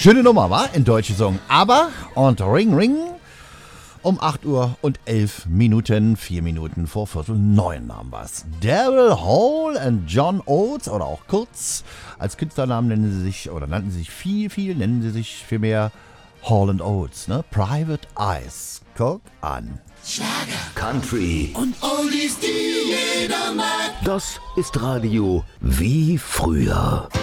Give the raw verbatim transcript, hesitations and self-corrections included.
Schöne Nummer, wa? In Deutsch gesungen. Aber und Ring Ring um acht Uhr und elf Minuten, vier Minuten vor Viertel neun haben wir's. Daryl Hall und John Oates, oder auch kurz, als Künstlernamen nennen sie sich, oder nannten sie sich viel, viel, nennen sie sich vielmehr Hall and Oates, ne? Private Eyes. Guck an. Schlager, Country und Oldies, die jeder mag. Das ist Radio wie früher.